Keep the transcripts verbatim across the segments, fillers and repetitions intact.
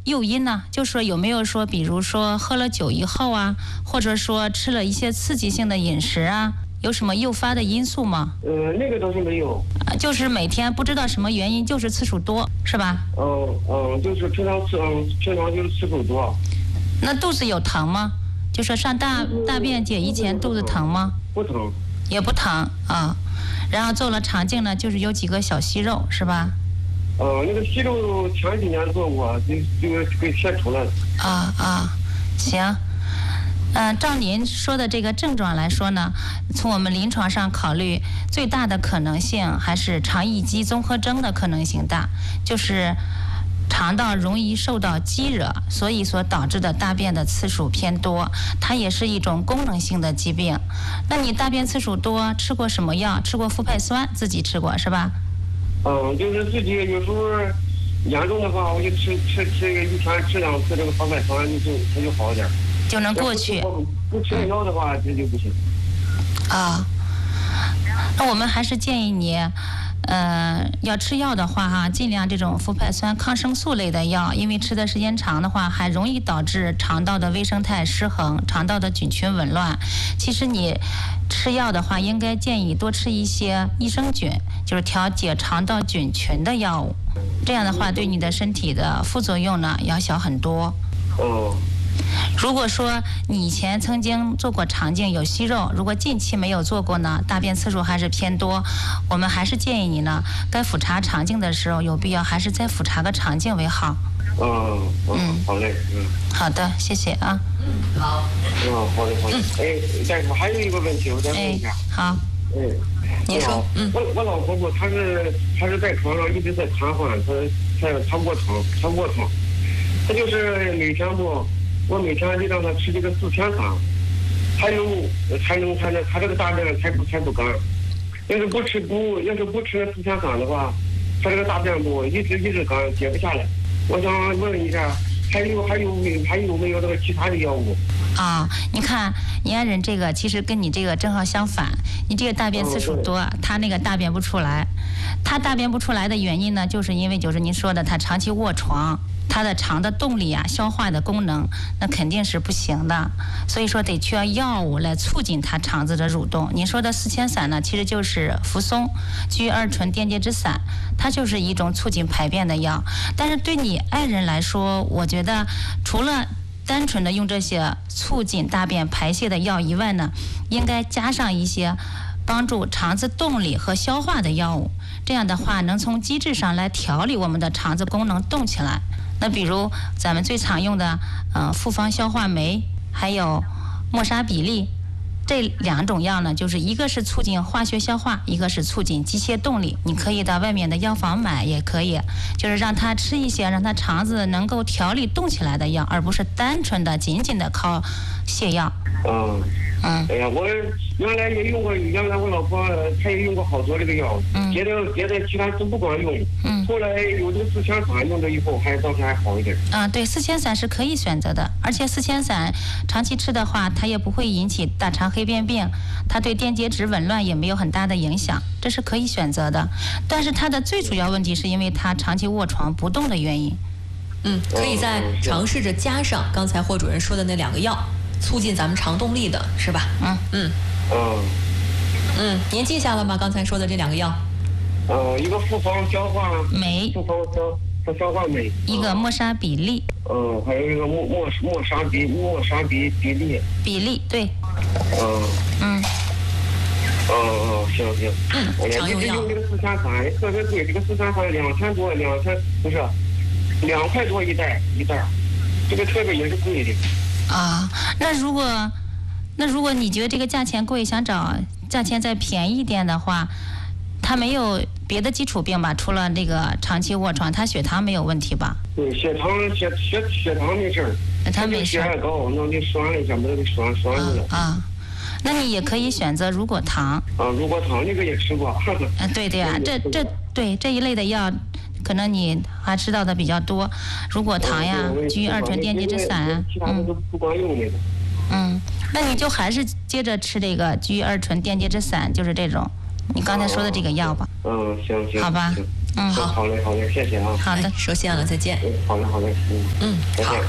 诱因呢？就说有没有说，比如说喝了酒以后啊，或者说吃了一些刺激性的饮食啊，有什么诱发的因素吗？ 呃，那个倒是没有。 呃就是每天不知道什么原因，就是次数多，是吧？ 嗯嗯，就是平常吃，嗯，平常就是次数多。 那肚子有疼吗？就说上大大便解以前肚子疼吗？ 不疼。 也不疼啊。然后做了肠镜呢，就是有几个小息肉，是吧？ 呃，那个息肉前几年做过，就就给切除了。 啊啊，行。嗯、呃，照您说的这个症状来说呢，从我们临床上考虑，最大的可能性还是肠易激综合征的可能性大，就是肠道容易受到激惹，所以所导致的大便的次数偏多，它也是一种功能性的疾病。那你大便次数多，吃过什么药？吃过复派酸，自己吃过是吧？ 嗯，就是自己有时候严重的话，我就吃吃吃一天吃两次这个复派酸，就它就好点， 就能过去。 不, 不吃药的话，这就不行。 啊，那我们还是建议你。呃，要吃药的话哈，尽量这种复派酸、抗生素类的药，因为吃的时间长的话，还容易导致肠道的微生态失衡、肠道的菌群紊乱。其实你吃药的话，应该建议多吃一些益生菌，就是调节肠道菌群的药物。这样的话，对你的身体的副作用呢，要小很多。 哦。 如果说你以前曾经做过肠镜有息肉，如果近期没有做过呢，大便次数还是偏多，我们还是建议你呢，该复查肠镜的时候，有必要还是再复查个肠镜为好。 嗯嗯，好嘞，嗯。 好的，谢谢啊。 嗯，好。 嗯，好的好的。哎，大夫还有一个问题，我再问一下。 好。 嗯。 您说。嗯。 我我老婆婆她是她是在床上一直在瘫痪，她她她卧床，她卧床，她就是每天不。我每天就让他吃这个四千三，还有才能才能他这个大便才不才不干。要是不吃不要是不吃四千三的话，他这个大便不一直一直干，解不下来。我想问一下，还有还有没还有没有这个其他的药物？ 啊、哦，你看你爱人这个其实跟你这个正好相反，你这个大便次数多，哦、他那个大便不出来。他大便不出来的原因呢，就是因为就是您说的，他长期卧床。他的肠的动力啊，消化的功能，那肯定是不行的。所以说得需要药物来促进他肠子的蠕动。您说的四千散呢，其实就是扶松、聚二醇电解质散，它就是一种促进排便的药。但是对你爱人来说，我觉得除了单纯的用这些促进大便排泄的药以外呢，应该加上一些帮助肠子动力和消化的药物。这样的话，能从机制上来调理我们的肠子功能动起来。那比如咱们最常用的，呃，复方消化酶，还有莫沙比利，这两种药呢，就是一个是促进化学消化，一个是促进机械动力。你可以到外面的药房买，也可以，就是让他吃一些让他肠子能够调理动起来的药，而不是单纯的仅仅的靠泻药。 嗯。嗯，哎呀，我原来也用过，原来我老婆她也用过好多这个药，嗯，别的别的其他都不管用，嗯，后来有这个四千散用了以后，还倒是还好一点。 啊，对，四千散是可以选择的，而且四千散长期吃的话，它也不会引起大肠黑便病，它对电解质紊乱也没有很大的影响，这是可以选择的。但是它的最主要问题是因为它长期卧床不动的原因。 嗯，可以再尝试着加上刚才霍主任说的那两个药。促进咱们肠动力的是吧？嗯嗯嗯嗯，您记下了吗？刚才说的这两个药。 呃，一个复方消化酶， 复方消消化酶， 一个莫沙比利。 嗯，还有一个莫莫莫沙比莫沙比比利。 比利，对。 嗯嗯。 哦哦，行行。 嗯，常用药。 用这个四千三特别贵，这个四千三两千多，两千不是两块多一袋一袋，这个特别也是贵的。 啊，那如果，那如果你觉得这个价钱贵，想找价钱再便宜一点的话，他没有别的基础病吧？除了这个长期卧床，他血糖没有问题吧？ 对，血糖血血血糖没事儿， 他没事。 血压高，那给栓了一下，把它给栓栓住了。 啊，那你也可以选择乳果糖。 啊，乳果糖那个也吃过。 嗯，对对啊，这这对这一类的药。可能你还知道的比较多，乳果糖呀、聚二醇电解质散啊， 嗯，不管用那个。 嗯，那你就还是接着吃这个聚二醇电解质散，就是这种你刚才说的这个药吧。 嗯，行行。 好吧， 嗯， 好，好嘞，好嘞，谢谢啊。 好的， 收线了，再见。 好嘞，好嘞，嗯嗯， 再见。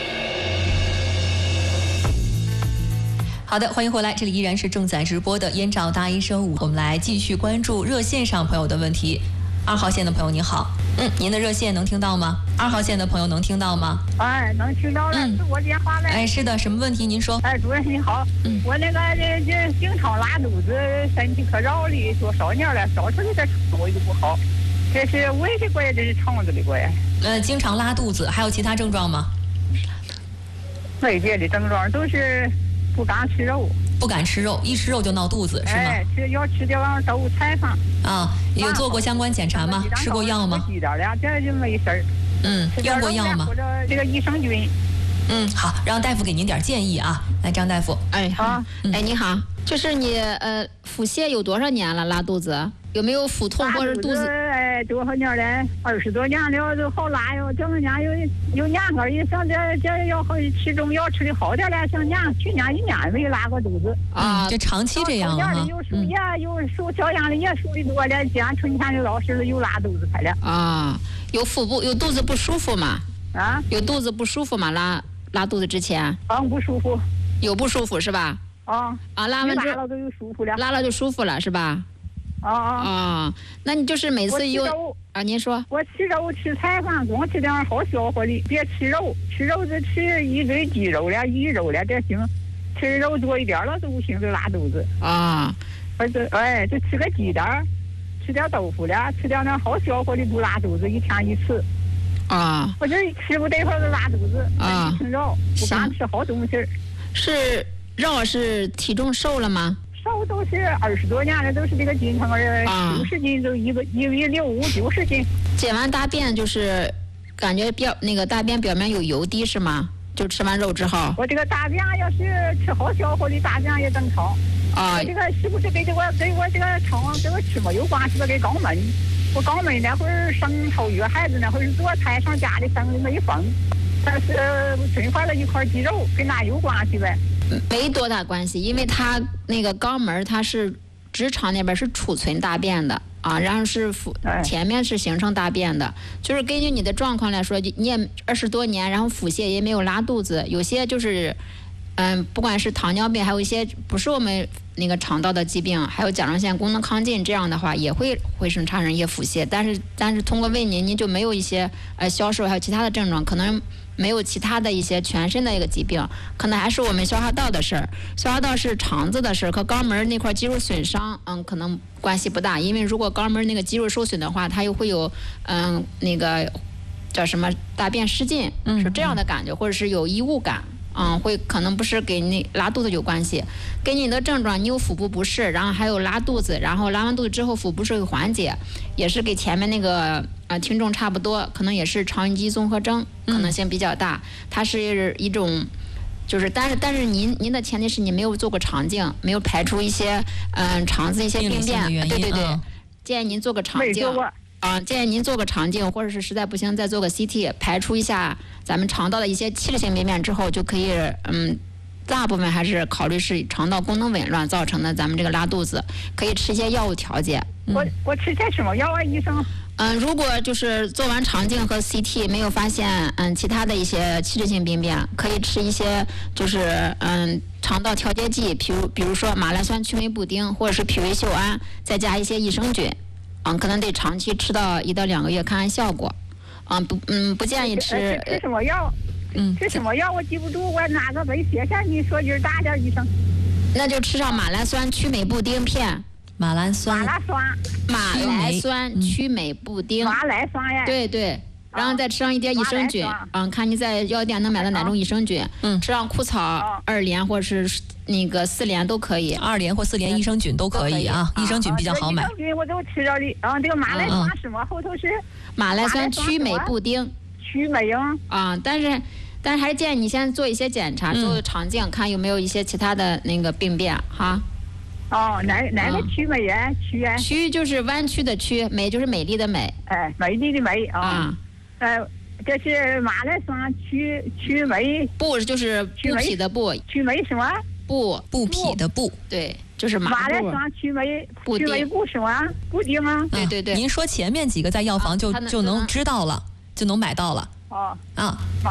好的，欢迎回来，这里依然是正在直播的燕赵大医生午，我们来继续关注热线上朋友的问题。二号线的朋友您好，嗯，您的热线能听到吗？二号线的朋友能听到吗？ 哎，能听到了， 嗯、 是我电话嘞。 哎，是的，什么问题？您说。 哎，主任你好， 嗯， 我那个这这经常拉肚子，身体可绕哩，多少年了，少出去的胃都不好，这是胃的怪，这是肠子的怪。 呃，经常拉肚子，还有其他症状吗？ 没别的症状，都是不敢吃肉。 不敢吃肉，一吃肉就闹肚子，是吗？ 哎，吃要吃点往豆菜上。 啊，有做过相关检查吗？吃过药吗？ 吃点儿了，这就没事儿。 嗯，用过药吗？ 或者这个益生菌。 嗯，好，让大夫给您点建议啊。来，张大夫。 哎好，嗯、哎你好，就是你呃腹泻有多少年了？拉肚子有没有腹痛或者肚子？ 哎，多少年了？二十多年了，都好拉哟。这么年有有年个一想这这要吃中药吃的好点了，像年去年一年没拉过肚子啊，这长期这样了哈。 有输液，有输小样的也输的多了，今年春天就老是又拉肚子开了。 啊，有腹部有肚子不舒服吗？ 啊， 有肚子不舒服吗？拉拉肚子之前？ 嗯，不舒服。 有不舒服是吧？ 啊啊，拉完之后拉了就舒服了。 拉了就舒服了是吧？ 啊啊啊！那你就是每次有啊？您说我吃肉吃菜饭，光吃点好消化的，别吃肉，吃肉就吃一堆鸡肉了、鱼肉了，这行。吃肉多一点了都不行，就拉肚子。 啊！ 或者哎，就吃个鸡蛋，吃点豆腐了，吃点那好消化的不拉肚子，一天一次。 啊！ 我这吃不得会儿就拉肚子， 啊， 挺肉，不敢吃好东西。 是肉是体重瘦了吗？ 瘦都是二十多年了，都是这个斤称儿，九十斤就一个一米六五，九十斤。 解完大便就是感觉表那个大便表面有油滴是吗？就吃完肉之后。 我这个大便要是吃好消化的大便也正常。 啊。 我这个是不是跟这个跟我这个肠跟我吃没有关系吧？给肛门，我肛门那会儿生头月孩子那会儿做菜上家里生的没缝，但是存坏了一块肌肉，跟那有关系呗？ 没多大关系，因为它那个肛门它是直肠那边是储存大便的啊，然后是腹前面是形成大便的，就是根据你的状况来说，你也二十多年，然后腹泻也没有拉肚子，有些就是嗯，不管是糖尿病，还有一些不是我们那个肠道的疾病，还有甲状腺功能亢进，这样的话也会会生产生一些腹泻，但是但是通过问您，您就没有一些呃消瘦还有其他的症状，可能没有其他的一些全身的一个疾病，可能还是我们消化道的事儿。消化道是肠子的事儿，和肛门那块肌肉损伤，嗯，可能关系不大。因为如果肛门那个肌肉受损的话，它又会有嗯那个叫什么大便失禁，是这样的感觉，或者是有异物感。嗯，会可能不是跟你拉肚子有关系，跟你的症状，你有腹部不适，然后还有拉肚子，然后拉完肚子之后腹部是会缓解，也是跟前面那个呃听众差不多，可能也是肠易激综合征，可能性比较大。它是一种，就是但是但是您您的前提是你没有做过肠镜，没有排除一些嗯、呃、肠子一些病变，对对对，嗯、建议您做个肠镜。啊，建议您做个肠镜，或者是实在不行再做个 C T， 排除一下咱们肠道的一些器质性病变之后，就可以，嗯，大部分还是考虑是肠道功能紊乱造成的咱们这个拉肚子，可以吃一些药物调节。 我我吃些什么药啊，医生？ 嗯，如果就是做完肠镜和 C T 没有发现嗯其他的一些器质性病变，可以吃一些就是嗯肠道调节剂，比如比如说马来酸曲霉布丁或者是匹维溴胺，再加一些益生菌。嗯，可能得长期吃到一到两个月看看效果，嗯不嗯不建议吃。 吃什么药？嗯，吃什么药我记不住，我哪个没写下？你说句大点，医生。 那就吃上马来酸曲霉布丁片。 马来酸。 马来酸。 马来酸曲霉布丁。 马来酸呀。 对对。然后再吃上一点益生菌，嗯，看你在药店能买到哪种益生菌，嗯，吃上枯草二联或者是那个四联都可以， 二联或四联益生菌都可以啊，益生菌比较好买。 益生菌我都吃着的，然后这个马来酸什么后头是马来酸曲霉布丁， 曲霉啊， 啊，但是但是还是建议你先做一些检查，做肠镜，看有没有一些其他的那个病变哈。 哦，哪哪个曲霉呀？曲啊？ 曲就是弯曲的曲，美就是美丽的美。 哎，美丽的美啊。呃，这是马来酸曲曲霉， 布就是布匹的布， 曲霉什么？ 布布匹的布， 对。 就是麻麻布。 霜、曲霉、 布丁曲霉固是吗？布丁啊。 对对对。 您说前面几个在药房就、 啊、 就能知道了，就能买到了。 哦。 啊。